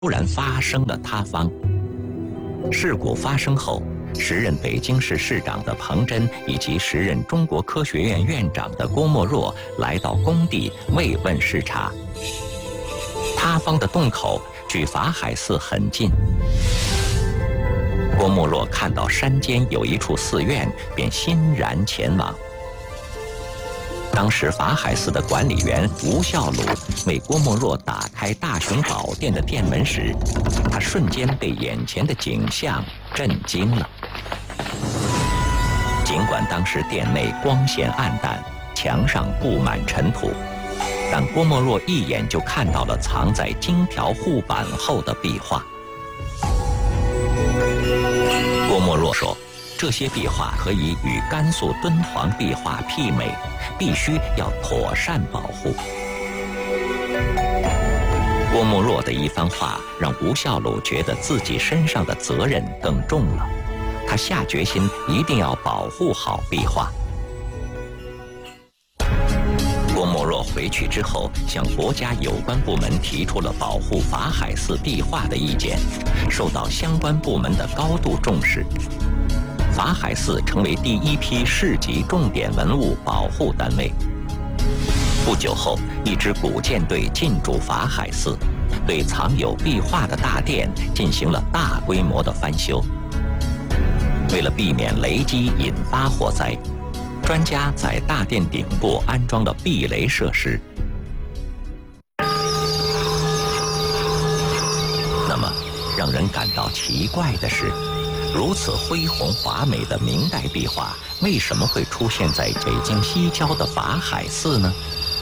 突然发生了塌方。事故发生后，时任北京市市长的彭真以及时任中国科学院院长的郭沫若来到工地慰问视察。塌方的洞口距法海寺很近。郭沫若看到山间有一处寺院，便欣然前往。当时法海寺的管理员吴孝鲁为郭沫若打开大雄宝殿的殿门时，他瞬间被眼前的景象震惊了。尽管当时殿内光线暗淡，墙上布满尘土，但郭沫若一眼就看到了藏在金条护板后的壁画。郭沫若说，这些壁画可以与甘肃敦煌壁画媲美，必须要妥善保护。郭沫若的一番话让吴孝鲁觉得自己身上的责任更重了，他下决心一定要保护好壁画。郭沫若回去之后，向国家有关部门提出了保护法海寺壁画的意见，受到相关部门的高度重视。法海寺成为第一批市级重点文物保护单位。不久后，一支古建队进驻法海寺，对藏有壁画的大殿进行了大规模的翻修。为了避免雷击引发火灾，专家在大殿顶部安装了避雷设施。那么，让人感到奇怪的是，如此恢宏华美的明代壁画，为什么会出现在北京西郊的法海寺呢？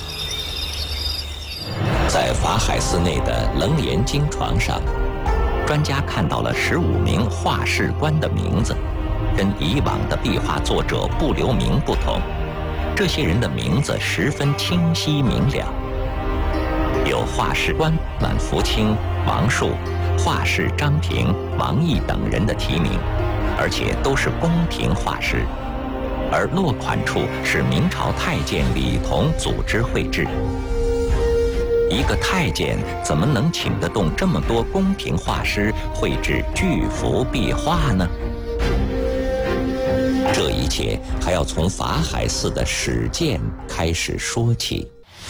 在法海寺内的楞严经床上，专家看到了15名画室官的名字，跟以往的壁画作者不留名不同，这些人的名字十分清晰明了。有画室官满福清、王树、画室张平、王毅等人的提名，而且都是宫廷画师，而落款处是明朝太监李同组织绘制。一个太监怎么能请得动这么多宫廷画师绘制巨幅壁画呢？这一切还要从法海寺的始建开始说起。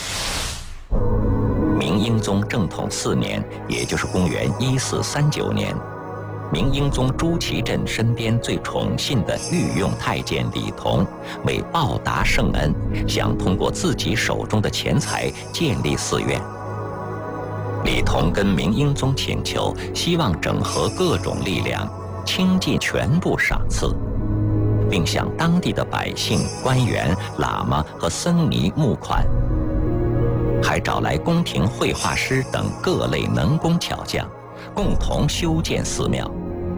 明英宗正统4年，也就是公元1439年，明英宗朱祁镇身边最宠信的御用太监李同，为报答圣恩，想通过自己手中的钱财建立寺院。李同跟明英宗请求，希望整合各种力量，倾尽全部赏赐，并向当地的百姓、官员、喇嘛和僧尼募款，还找来宫廷绘画师等各类能工巧匠，共同修建寺庙。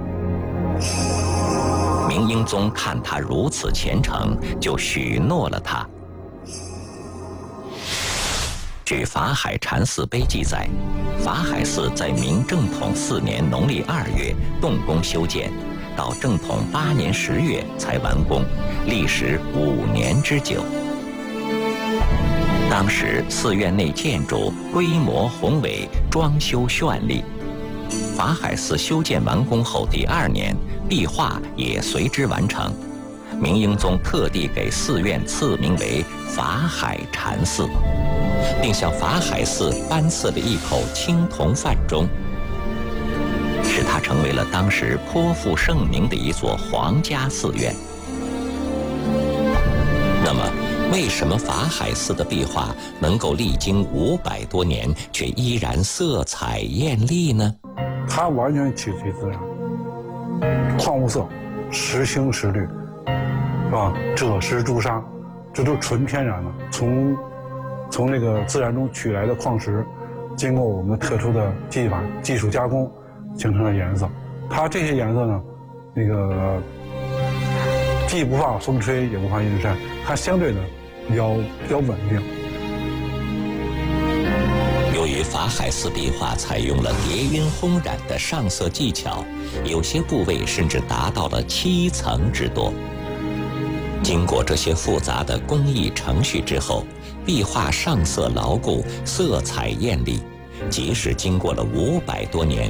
明英宗看他如此虔诚，就许诺了他。据法海禅寺碑记载，法海寺在明正统4年农历2月动工修建，到正统8年10月才完工，历时5年之久。当时寺院内建筑规模宏伟，装修绚丽。法海寺修建完工后第2年，壁画也随之完成。明英宗特地给寺院赐名为法海禅寺，并向法海寺颁赐了一口青铜饭钟，使它成为了当时颇负盛名的一座皇家寺院。那么，为什么法海寺的壁画能够历经500多年，却依然色彩艳丽呢？ 它完全取决于自然，矿物色，时青时绿，是吧？赭石朱砂，这都纯天然的，从那个自然中取来的矿石，经过我们特殊的技术加工，形成了颜色。它这些颜色呢，那个既不怕风吹，也不怕阴晒，它相对的比较稳定。 由于法海寺壁画采用了叠晕烘染的上色技巧，有些部位甚至达到了7层之多。经过这些复杂的工艺程序之后，壁画上色牢固，色彩艳丽， 即使经过了500多年